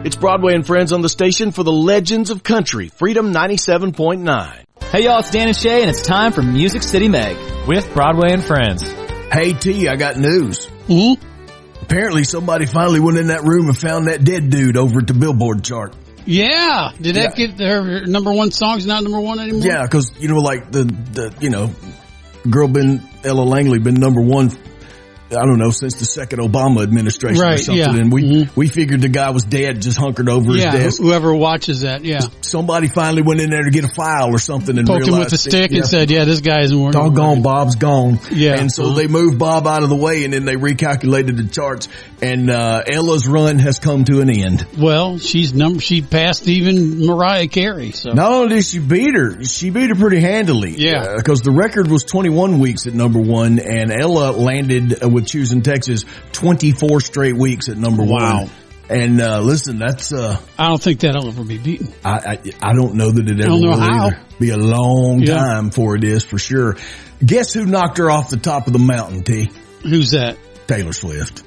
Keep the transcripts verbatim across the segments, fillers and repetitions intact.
It's Broadway and Friends on the station for the legends of country, Freedom ninety-seven point nine. Hey y'all, it's Dan and Shay, and it's time for Music City Meg with Broadway and Friends. Hey T, I got news. Mm-hmm. Apparently somebody finally went in that room and found that dead dude over at the Billboard chart. Yeah. Did that Yeah. get her number one song's not number one anymore? Yeah, because, you know, like the, the, you know, girl been, Ella Langley been number one, I don't know, since the second Obama administration or Right, something. yeah. And we, Mhm. we figured the guy was dead, just hunkered over Yeah, his desk. whoever watches that, yeah. Somebody finally went in there to get a file or something and Poked him realized with the that- stick yeah. and said, yeah, this guy isn't working. Doggone, Bob's gone. Yeah. And so Uh-huh. they moved Bob out of the way, and then they recalculated the charts, and uh Ella's run has come to an end. Well, she's number, she passed even Mariah Carey, so. Not only did she beat her, she beat her pretty handily. Yeah. Because the record was twenty-one weeks at number one, and Ella landed uh, with Choosing Texas twenty-four straight weeks at number Wow. one. And uh listen, that's uh I don't think that'll ever be beaten. I I, I don't know that it ever don't know will how. either. Be a long Yeah. time before it is for sure. Guess who knocked her off the top of the mountain, T? Who's that? Taylor Swift.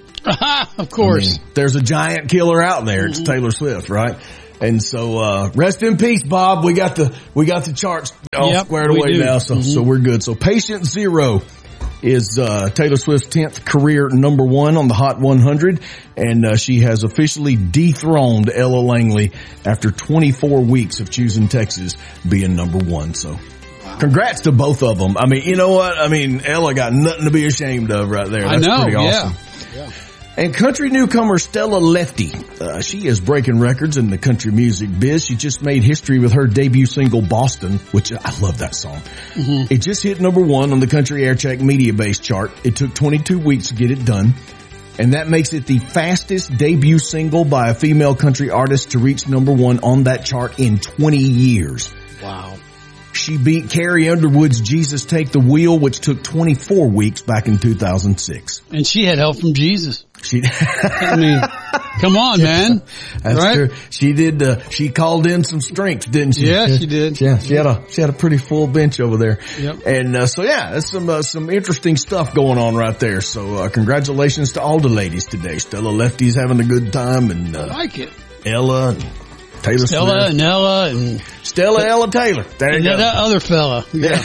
Of course. I mean, there's a giant killer out there. It's Mm-hmm. Taylor Swift, right? And so, uh, rest in peace, Bob. We got the, we got the charts all Yep, squared we away do. now. So, Mhm. so we're good. So Patient Zero is, uh, Taylor Swift's tenth career number one on the Hot one hundred. And, uh, she has officially dethroned Ella Langley after twenty-four weeks of Choosing Texas being number one. So congrats to both of them. I mean, you know what? I mean, Ella got nothing to be ashamed of right there. I That's know, pretty awesome. yeah. And country newcomer Stella Lefty, uh, she is breaking records in the country music biz. She just made history with her debut single, Boston, which I love that song. Mm-hmm. It just hit number one on the Country Air Check Media Base chart. It took twenty-two weeks to get it done. And that makes it the fastest debut single by a female country artist to reach number one on that chart in twenty years. Wow. She beat Carrie Underwood's Jesus Take the Wheel, which took twenty-four weeks back in two thousand six. And she had help from Jesus. She, I mean, come on, man. That's right? true. She did, uh, she called in some strength, didn't she? Yeah, she did. Yeah, she had a, she had a pretty full bench over there. Yep. And, uh, so yeah, there's some, uh, some interesting stuff going on right there. So, uh, congratulations to all the ladies today. Stella Lefty's having a good time, and, I uh, like it. Ella and Taylor Stella Swift. and Ella and, Stella Ella Taylor. There you and go. that other fella. Yeah.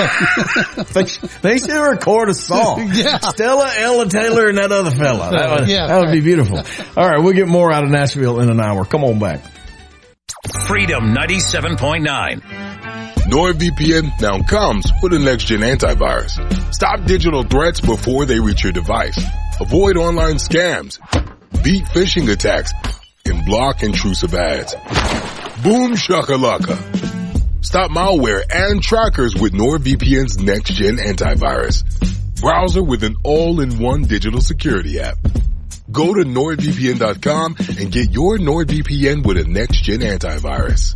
they, they should record a song. Yeah. Stella, Ella Taylor, and that other fella. That would, Yeah. that would be beautiful. All right, we'll get more out of Nashville in an hour. Come on back. Freedom ninety-seven point nine. NordVPN now comes with a next-gen antivirus. Stop digital threats before they reach your device. Avoid online scams. Beat phishing attacks. And block intrusive ads. Boom shakalaka. Stop malware and trackers with NordVPN's next-gen antivirus. Browser with an all-in-one digital security app. Go to NordVPN dot com and get your NordVPN with a next-gen antivirus.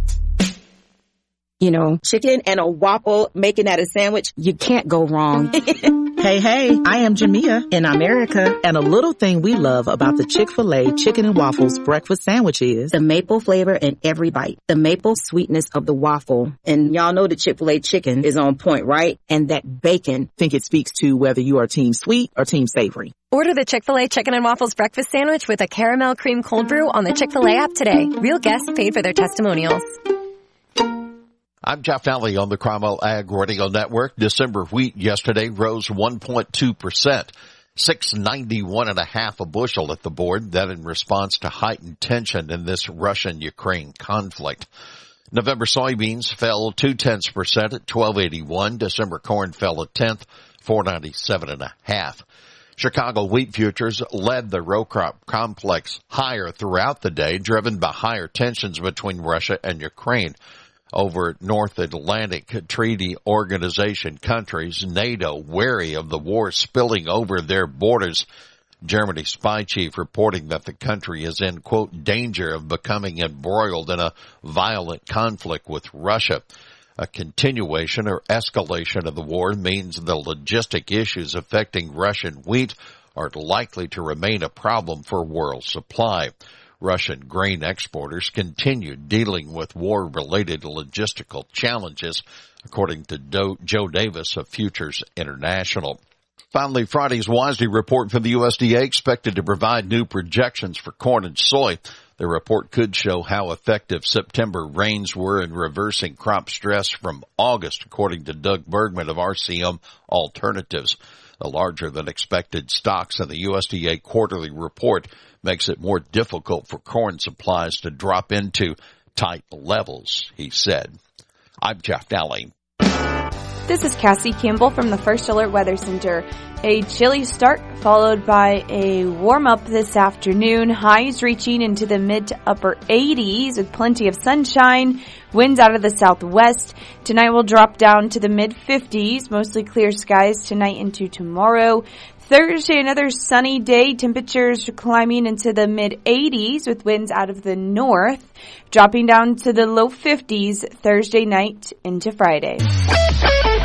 You know, chicken and a waffle, making that a sandwich, you can't go wrong. Hey, hey, I am Jamia in America, and a little thing we love about the Chick-fil-A Chicken and Waffles breakfast sandwich is The maple flavor in every bite, the maple sweetness of the waffle. And y'all know the Chick-fil-A chicken is on point, right? And that bacon. I think it speaks to whether you are team sweet or team savory. Order the Chick-fil-A Chicken and Waffles breakfast sandwich with a caramel cream cold brew on the Chick-fil-A app today. Real guests paid for their testimonials. I'm Jeff Alley on the Cromwell Ag Radio Network. December wheat yesterday rose one point two percent, six ninety-one and a half a bushel at the board. That in response to heightened tension in this Russian-Ukraine conflict. November soybeans fell two tenths percent at twelve eighty-one. December corn fell a tenth, four ninety-seven and a half. Chicago wheat futures led the row crop complex higher throughout the day, driven by higher tensions between Russia and Ukraine. Over North Atlantic Treaty Organization countries, NATO wary of the war spilling over their borders. Germany's spy chief reporting that the country is in, quote, danger of becoming embroiled in a violent conflict with Russia. A continuation or escalation of the war means the logistic issues affecting Russian wheat are likely to remain a problem for world supply. Russian grain exporters continue dealing with war-related logistical challenges, according to Do- Joe Davis of Futures International. Finally, Friday's WASDE report from the U S D A expected to provide new projections for corn and soy. The report could show how effective September rains were in reversing crop stress from August, according to Doug Bergman of R C M Alternatives. The larger than expected stocks in the U S D A quarterly report makes it more difficult for corn supplies to drop into tight levels, he said. I'm Jeff Nally. This is Cassie Campbell from the First Alert Weather Center. A chilly start followed by a warm up this afternoon. Highs reaching into the mid to upper eighties with plenty of sunshine. Winds out of the southwest. Tonight will drop down to the mid fifties. Mostly clear skies tonight into tomorrow. Thursday, another sunny day. Temperatures climbing into the mid eighties with winds out of the north. Dropping down to the low fifties Thursday night into Friday.